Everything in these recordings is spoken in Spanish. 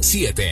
7.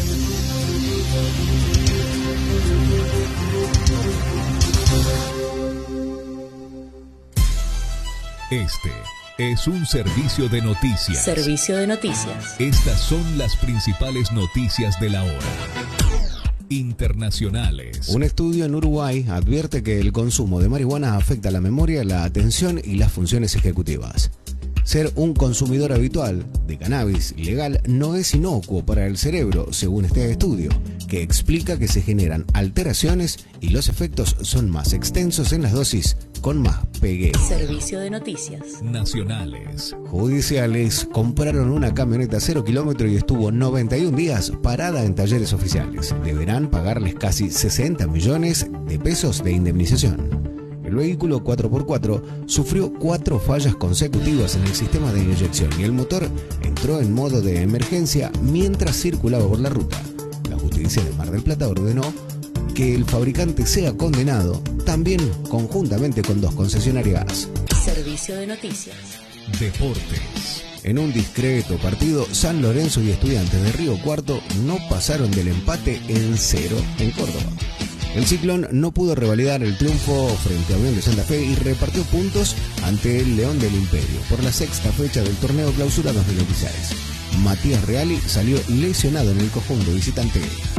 Este es un servicio de noticias. Servicio de noticias. Estas son las principales noticias de la hora. Internacionales. Un estudio en Uruguay advierte que el consumo de marihuana afecta la memoria, la atención y las funciones ejecutivas. Ser un consumidor habitual de cannabis legal no es inocuo para el cerebro, según este estudio, que explica que se generan alteraciones y los efectos son más extensos en las dosis con más pegue. Servicio de noticias. Nacionales. Judiciales compraron una camioneta 0 kilómetro y estuvo 91 días parada en talleres oficiales. Deberán pagarles casi 60 millones de pesos de indemnización. El vehículo 4x4 sufrió 4 fallas consecutivas en el sistema de inyección y el motor entró en modo de emergencia mientras circulaba por la ruta. La justicia de Mar del Plata ordenó que el fabricante sea condenado, también conjuntamente con 2 concesionarias. Servicio de noticias. Deportes. En un discreto partido, San Lorenzo y Estudiantes de Río Cuarto no pasaron del empate en 0 en Córdoba. El Ciclón no pudo revalidar el triunfo frente a Unión de Santa Fe y repartió puntos ante el León del Imperio por la 6ª fecha del torneo Clausura 2026. Matías Reali salió lesionado en el conjunto visitante.